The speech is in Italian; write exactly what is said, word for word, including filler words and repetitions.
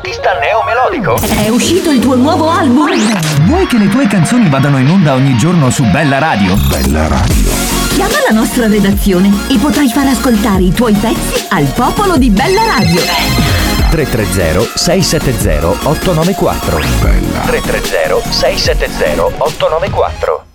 artista neomelodico? È uscito il tuo nuovo album? Vuoi che le tue canzoni vadano in onda ogni giorno su Bella Radio? Bella Radio. Chiama la nostra redazione e potrai far ascoltare i tuoi pezzi al popolo di Bella Radio. tre tre zero sei sette zero otto nove quattro. Bella. tre tre zero sei sette zero otto nove quattro.